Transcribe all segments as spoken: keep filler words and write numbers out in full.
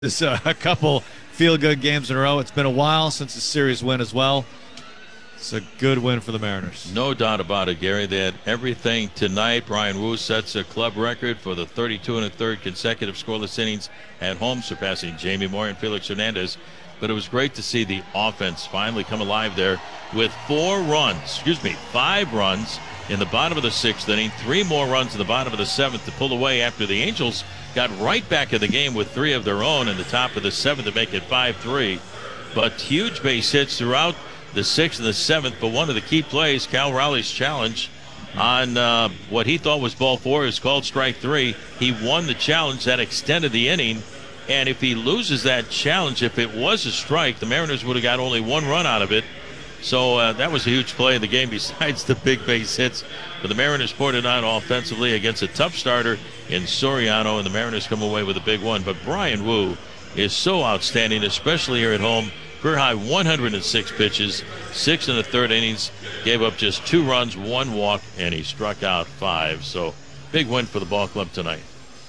This uh, a couple feel-good games in a row. It's been a while since a series win as well. It's a good win for the Mariners. No doubt about it, Gary. They had everything tonight. Brian Wu sets a club record for the thirty-two and a third consecutive scoreless innings at home, surpassing Jamie Moore and Felix Hernandez. But it was great to see the offense finally come alive there with four runs, excuse me, five runs in the bottom of the sixth inning, three more runs in the bottom of the seventh to pull away after the Angels got right back in the game with three of their own in the top of the seventh to make it five three. But huge base hits throughout the sixth and the seventh. But one of the key plays, Cal Raleigh's challenge on uh, what he thought was ball four is called strike three. He won the challenge that extended the inning. And if he loses that challenge, if it was a strike, the Mariners would have got only one run out of it. So uh, that was a huge play in the game besides the big base hits. But the Mariners poured it on offensively against a tough starter in Soriano, and the Mariners come away with a big one. But Brian Wu is so outstanding, especially here at home. Career high one hundred six pitches, six in the third innings, gave up just two runs, one walk, and he struck out five. So big win for the ball club tonight.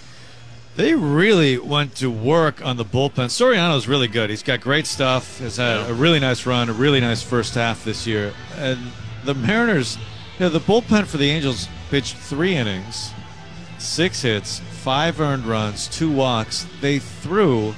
They really went to work on the bullpen. Soriano's really good. He's got great stuff. Has had Yeah. a really nice run, a really nice first half this year. And the Mariners, you know, the bullpen for the Angels pitched three innings, six hits, five earned runs, two walks. They threw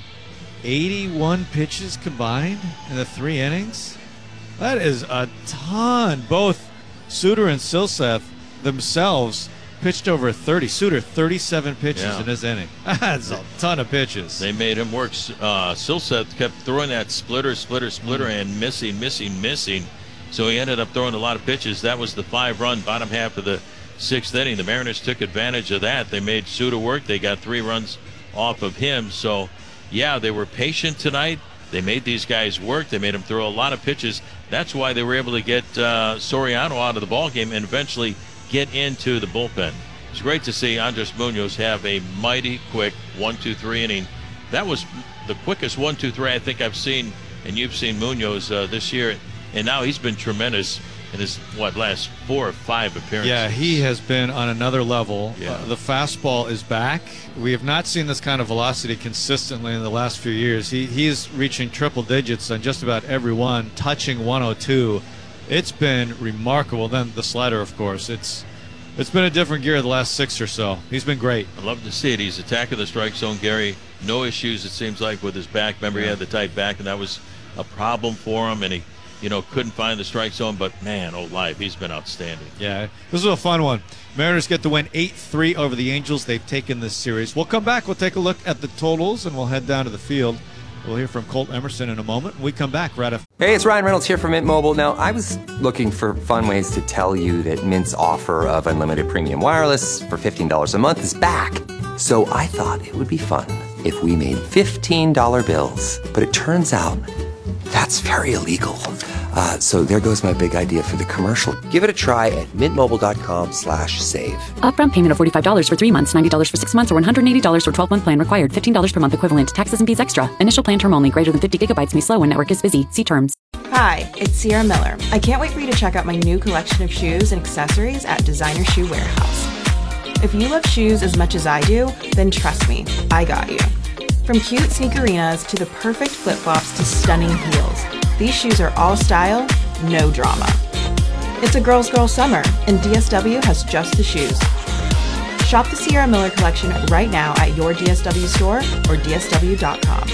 eighty-one pitches combined in the three innings. That is a ton. Both Suter and Silseth themselves pitched over thirty. Suter, thirty-seven pitches Yeah. in his inning. That's a ton of pitches. They made him work. Uh, Silseth kept throwing that splitter, splitter, splitter, Mm. and missing, missing, missing. So he ended up throwing a lot of pitches. That was the five-run bottom half of the sixth inning. The Mariners took advantage of that. They made Suter work. They got three runs off of him. So, yeah, they were patient tonight. They made these guys work. They made them throw a lot of pitches. That's why they were able to get uh, Soriano out of the ballgame and eventually get into the bullpen. It's great to see Andres Munoz have a mighty quick one two three inning. That was the quickest one two three I think I've seen, and you've seen Munoz uh, this year. And now he's been tremendous in his, what, last four or five appearances. Yeah, he has been on another level. Yeah. Uh, the fastball is back. We have not seen this kind of velocity consistently in the last few years. He He's reaching triple digits on just about every one, touching one oh two. It's been remarkable. Then the slider, of course. It's It's been a different gear the last six or so. He's been great. I love to see it. He's attacking the strike zone, Gary. No issues, it seems like, with his back. Remember, he had the tight back, and that was a problem for him, and he, you know, couldn't find the strike zone. But, man, oh, life, he's been outstanding. Yeah, this was a fun one. Mariners get the win eight three over the Angels. They've taken this series. We'll come back. We'll take a look at the totals, and we'll head down to the field. We'll hear from Colt Emerson in a moment. When we come back right after. Hey, it's Ryan Reynolds here from Mint Mobile. Now, I was looking for fun ways to tell you that Mint's offer of unlimited premium wireless for fifteen dollars a month is back. So I thought it would be fun if we made fifteen dollar bills. But it turns out that's very illegal. Uh, so there goes my big idea for the commercial. Give it a try at mintmobile.com slash save. Upfront payment of forty-five dollars for three months, ninety dollars for six months, or one hundred eighty dollars for twelve-month plan required. fifteen dollars per month equivalent. Taxes and fees extra. Initial plan term only. Greater than fifty gigabytes may slow when network is busy. See terms. Hi, it's Sierra Miller. I can't wait for you to check out my new collection of shoes and accessories at Designer Shoe Warehouse. If you love shoes as much as I do, then trust me, I got you. From cute sneakerinas to the perfect flip-flops to stunning heels, these shoes are all style, no drama. It's a girl's girl summer, and D S W has just the shoes. Shop the Sierra Miller collection right now at your D S W store or D S W dot com.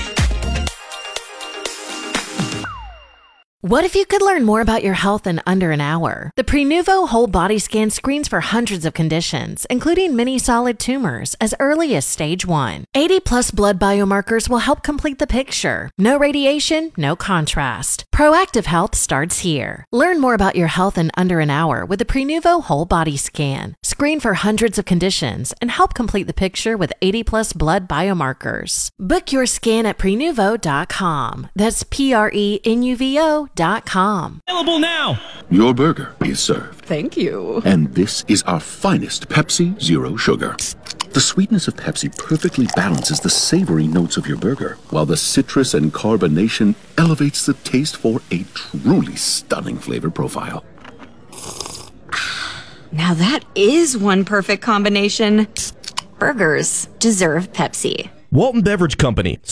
What if you could learn more about your health in under an hour? The Prenuvo Whole Body Scan screens for hundreds of conditions, including many solid tumors, as early as stage one. eighty plus blood biomarkers will help complete the picture. No radiation, no contrast. Proactive health starts here. Learn more about your health in under an hour with the Prenuvo Whole Body Scan. Screen for hundreds of conditions and help complete the picture with eighty plus blood biomarkers. Book your scan at prenuvo dot com. That's P R E N U V O dot com. Available now. Your burger is served. Thank you. And this is our finest Pepsi Zero Sugar. The sweetness of Pepsi perfectly balances the savory notes of your burger, while the citrus and carbonation elevates the taste for a truly stunning flavor profile. Now that is one perfect combination. Burgers deserve Pepsi. Walton Beverage Company,